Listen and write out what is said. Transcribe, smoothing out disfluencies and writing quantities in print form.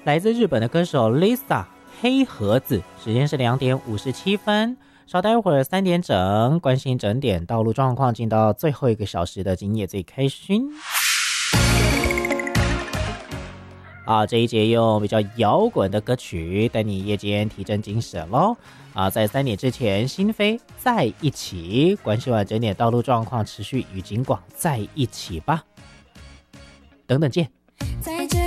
来自日本的歌手 Lisa 黑盒子，时间是2点57分。稍待会儿3点整，关心整点道路状况，进到最后1个小时的今夜最开心。这一节用比较摇滚的歌曲带你夜间提振精神咯。在3点之前，新飞在一起，关心完整点道路状况，持续与警广在一起吧。等等见。